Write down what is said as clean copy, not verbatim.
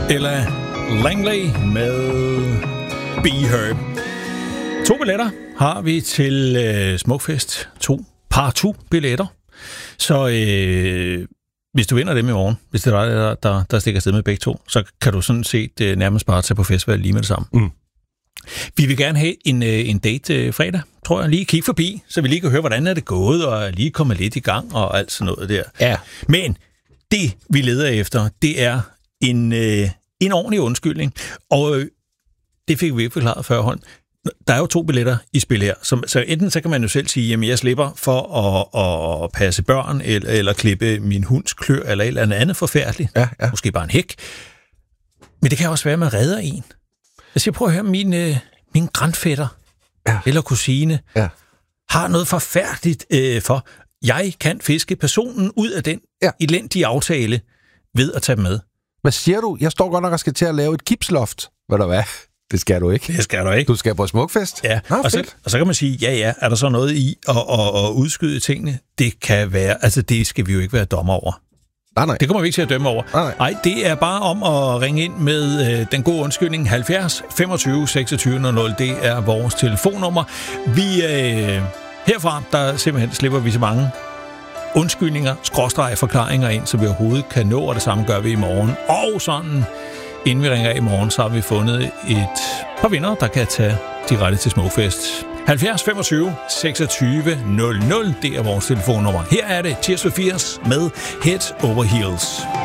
Ella Langley med Be Her. 2 billetter har vi til Smukfest. 2 billetter. Så hvis du vinder dem i morgen, hvis det er dig, der stikker afsted med begge 2, så kan du sådan set nærmest bare tage på festival lige med det samme. Mm. Vi vil gerne have en date fredag, tror jeg. Lige kigge forbi, så vi lige kan høre, hvordan er det gået, og lige komme lidt i gang og alt sådan noget der. Ja. Men det, vi leder efter, det er en ordentlig undskyldning. Og det fik vi ikke forklaret førhånd. Der er jo 2 billetter i spil her. Så enten så kan man jo selv sige, jamen jeg slipper for at passe børn, eller klippe min hunds klør, eller et eller andet forfærdeligt. Ja. Måske bare en hæk. Men det kan også være, at man redder en. Jeg skal prøve at høre, min grandfætter eller kusine har noget forfærdeligt for. Jeg kan fiske personen ud af den elendige aftale ved at tage dem med. Hvad siger du? Jeg står godt nok og skal til at lave et gipsloft. Ved du hvad? Det skal du ikke. Det skal du ikke. Du skal på Smukfest. Ja, og så kan man sige, ja, er der så noget i at udskyde tingene? Det kan være, altså det skal vi jo ikke være dommer over. Nej. Det kommer vi ikke til at dømme over. Nej, det er bare om at ringe ind med den gode undskyldning. 70 25 26 00, det er vores telefonnummer. Vi herfra, der simpelthen slipper vi så mange undskyldninger, forklaringer ind, så vi overhovedet kan nå, og det samme gør vi i morgen. Og sådan, inden vi ringer af i morgen, så har vi fundet et par vinder, der kan tage direkte til Smukfest. 70 25 26 00, det er vores telefonnummer. Her er det Tears for Fears med Head Over Heels.